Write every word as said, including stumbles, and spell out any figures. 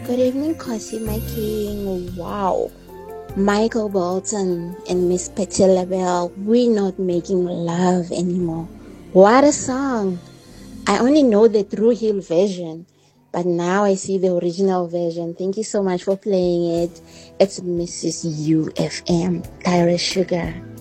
Good evening, Kosi, my king. Wow. Michael Bolton and Miss Patti LaBelle, we're not making love anymore. What a song. I only know the True Hill version, but now I see the original version. Thank you so much for playing it. It's Missus U F M, Tyra Sugar.